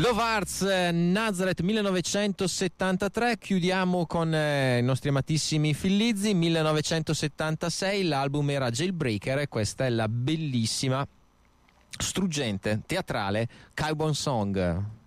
Love Hearts, Nazareth 1973. Chiudiamo con i nostri amatissimi Thin Lizzy. 1976 l'album era Jailbreaker e questa è la bellissima, struggente, teatrale Cowboy Song.